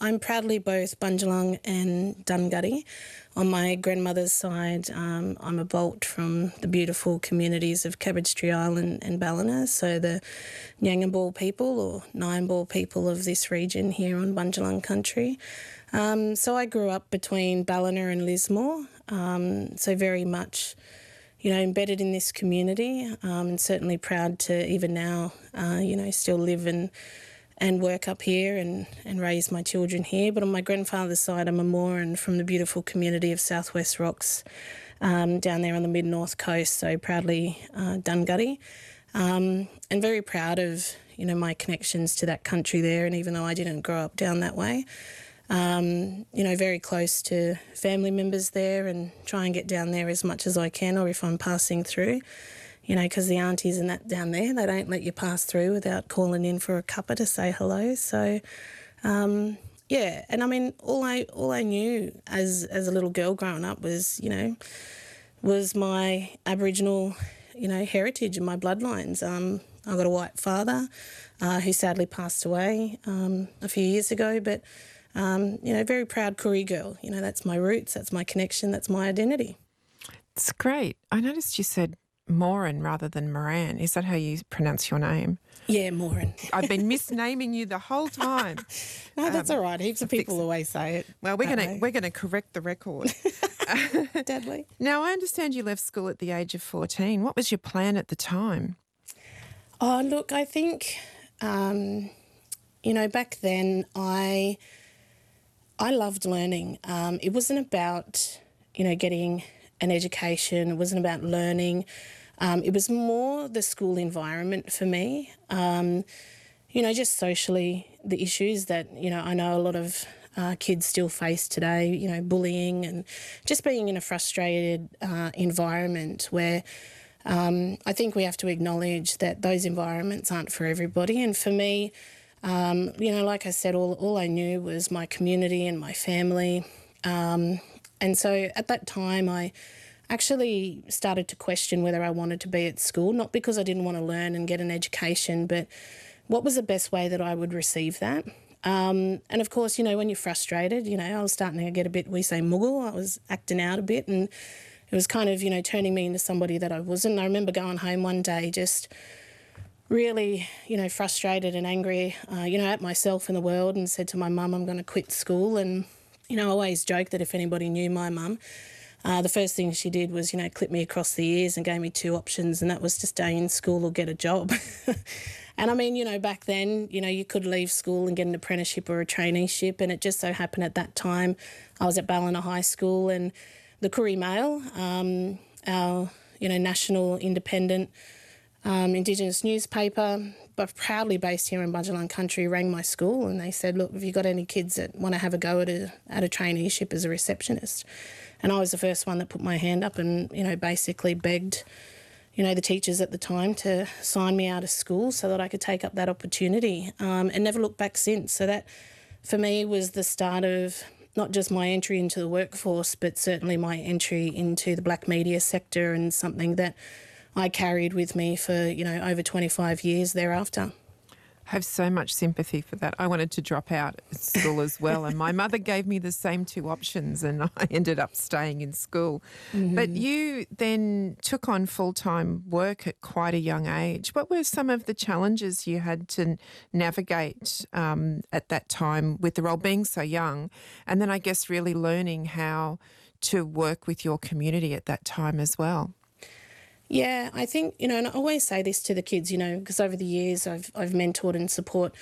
I'm proudly both Bundjalung and Dungutty. On my grandmother's side, I'm a Bolt from the beautiful communities of Cabbage Tree Island and Ballina, so the Nyangabal people or Nyambal people of this region here on Bundjalung country. So I grew up between Ballina and Lismore, so very much, embedded in this community, and certainly proud to even now, still live and work up here and raise my children here. But on my grandfather's side, I'm a Moran from the beautiful community of Southwest Rocks down there on the mid-north coast, so proudly Dungutty. And very proud of, my connections to that country there, and even though I didn't grow up down that way, very close to family members there and try and get down there as much as I can, or if I'm passing through, because the aunties and that down there, they don't let you pass through without calling in for a cuppa to say hello. So, and I mean, all I knew as a little girl growing up was, was my Aboriginal, heritage and my bloodlines. I got a white father who sadly passed away a few years ago, but, very proud Koori girl. That's my roots, that's my connection, that's my identity. It's great. I noticed you said Moran rather than Moran. Is that how you pronounce your name? Yeah, Moran. I've been misnaming you the whole time. No, that's all right. Heaps of people always say it. Well, we're going to correct the record. Deadly. Now, I understand you left school at the age of 14. What was your plan at the time? Oh, look, I think, back then I loved learning. It wasn't about, getting an education. It wasn't about learning. It was more the school environment for me. Just socially, the issues that, I know a lot of kids still face today, bullying and just being in a frustrated environment where I think we have to acknowledge that those environments aren't for everybody. And for me, like I said, all I knew was my community and my family. And so at that time, I actually started to question whether I wanted to be at school, not because I didn't want to learn and get an education, but what was the best way that I would receive that. And of course, when you're frustrated, I was starting to get a bit, we say muggle, I was acting out a bit, and it was kind of, turning me into somebody that I wasn't. I remember going home one day just really, frustrated and angry, at myself and the world, and said to my mum, I'm going to quit school. And, I always joke that if anybody knew my mum, the first thing she did was, clip me across the ears and gave me two options, and that was to stay in school or get a job. And I mean, back then, you could leave school and get an apprenticeship or a traineeship, and it just so happened at that time I was at Ballina High School, and the Koori Mail, our, national independent Indigenous newspaper, but proudly based here in Bundjalung country, rang my school and they said, look, have you got any kids that want to have a go at a traineeship as a receptionist? And I was the first one that put my hand up and, basically begged, the teachers at the time to sign me out of school so that I could take up that opportunity, and never looked back since. So that, for me, was the start of not just my entry into the workforce, but certainly my entry into the black media sector, and something that I carried with me for, over 25 years thereafter. I have so much sympathy for that. I wanted to drop out at school as well, and my mother gave me the same two options, and I ended up staying in school. Mm-hmm. But you then took on full-time work at quite a young age. What were some of the challenges you had to navigate at that time with the role, being so young, and then I guess really learning how to work with your community at that time as well? Yeah, I think, and I always say this to the kids, because over the years I've mentored and supported,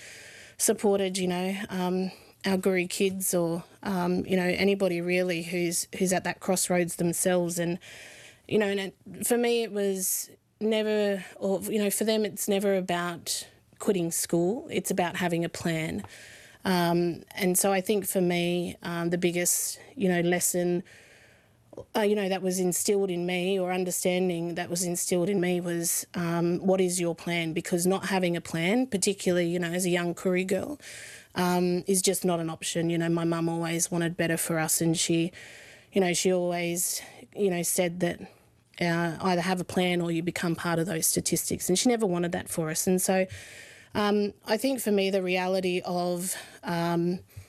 our Koori kids, or, anybody really who's at that crossroads themselves. And, and for me it was never, or, for them it's never about quitting school. It's about having a plan. And so I think for me, the biggest, lesson that was instilled in me, or understanding that was instilled in me, was what is your plan? Because not having a plan, particularly, as a young Koori girl, is just not an option. My mum always wanted better for us, and she always, said that either have a plan or you become part of those statistics, and she never wanted that for us. And so I think for me the reality of